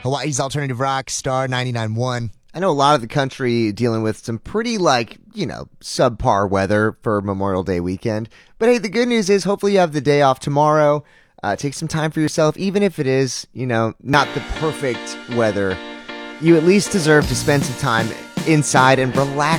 Hawaii's Alternative Rock, Star 99.1. I know a lot of the country dealing with some pretty, subpar weather for Memorial Day weekend. But hey, the good news is hopefully you have the day off tomorrow. Take some time for yourself, even if it is, not the perfect weather. You at least deserve to spend some time inside and relax